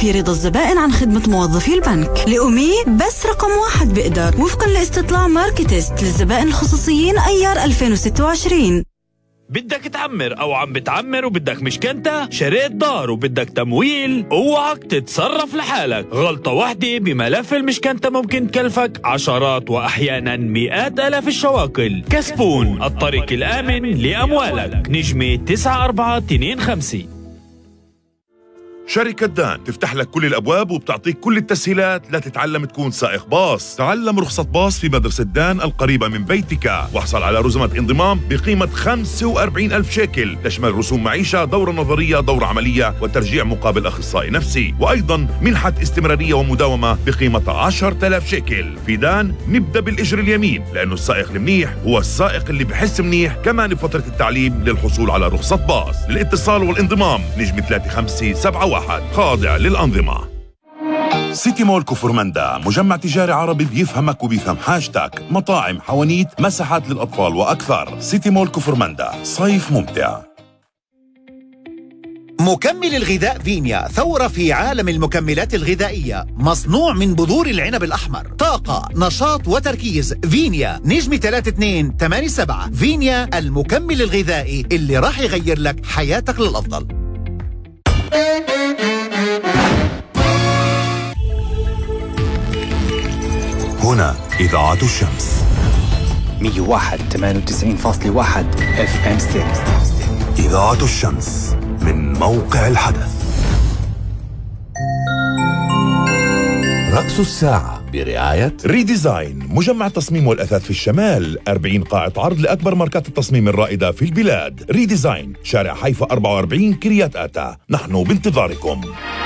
في رضا الزبائن عن خدمة موظفي البنك. لأمي بس رقم 1 بقدر، وفقا لاستطلاع ماركتست للزبائن الخصوصيين أيار 2026. بدك تعمر أو عم بتعمر وبدك مشكنتة، شريت دار وبدك تمويل، اوعك تتصرف لحالك. غلطة واحدة بملف المشكنتة ممكن تكلفك عشرات وأحيانا مئات آلاف الشواكل. كسبون، الطريق الآمن لأموالك. نجمة 9425. شركة دان تفتح لك كل الأبواب وبتعطيك كل التسهيلات لتتعلم تكون سائق باص. تعلم رخصة باص في مدرسة دان القريبة من بيتك، واحصل على رزمة انضمام بقيمة 45,000 شيكل، تشمل رسوم معيشة، دورة نظرية، دورة عملية، وترجيع مقابل أخصائي نفسي، وأيضا منحة استمرارية ومداومة بقيمة 10,000 شيكل. في دان نبدأ بالإجر اليمين، لأنه السائق المنيح هو السائق اللي بحس منيح. كمان بفترة التعليم للحصول على رخصة باص. للاتصال والانضمام نجم 3571 خاضع للأنظمة. سيتي مول كفرمندا مجمع تجاري عربي بيفهمك وبيفهم حاجتك. مطاعم، حوانيت، مساحات للأطفال وأكثر. سيتي مول كفرمندا، صيف ممتع. مكمل الغذاء فينيا، ثورة في عالم المكملات الغذائية، مصنوع من بذور العنب الأحمر. طاقة، نشاط وتركيز. فينيا، نجم 3287. فينيا، المكمل الغذائي اللي راح يغير لك حياتك للأفضل. هنا إذاعة الشمس 101.98.1 FM ستيريو. إذاعة الشمس من موقع الحدث. رأس الساعة برعاية ريديزاين، مجمع التصميم والأثاث في الشمال. 40 قاعة عرض لأكبر ماركات التصميم الرائدة في البلاد. ريديزاين، شارع حيفا 44 كريات آتا. نحن بانتظاركم.